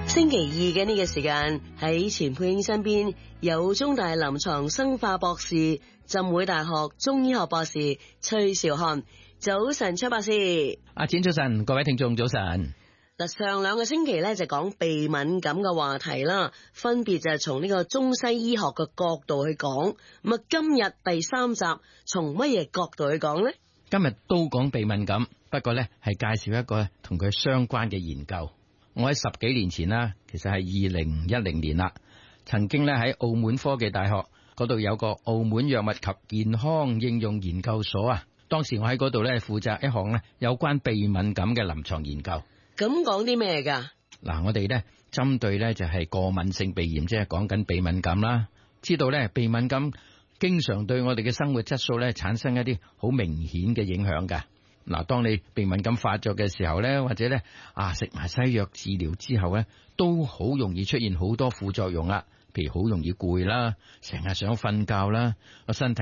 星期二嘅呢個時間，喺錢佩英身邊有中大臨床生化博士、浸會大學中醫學博士崔兆漢。早晨，崔博士。 阿展早晨，各位聽眾早晨。 嗱，上兩個星期咧就講鼻敏感嘅話題啦，分別就係從呢個中西醫學嘅角度去講。咁啊，今日第三集從乜嘢角度去講呢？ 今日都講鼻敏感，不過咧係介紹一個同佢相關嘅研究。我喺10幾年前啦，其實係2010年啦，曾經咧喺澳門科技大學嗰度有個澳門藥物及健康應用研究所啊。當時我喺嗰度咧負責一項咧有關鼻敏感嘅臨床研究。 咁講啲咩噶？ 嗱，我哋咧針對咧就係過敏性鼻炎，即係講緊鼻敏感啦。知道咧鼻敏感經常對我哋嘅生活質素咧產生一啲好明顯嘅影響噶。嗱，當你鼻敏感發作嘅時候咧，或者咧食埋西藥治療之後咧，都好容易出現好多副作用啦。譬如好容易攰啦，成日想瞓覺啦，個身體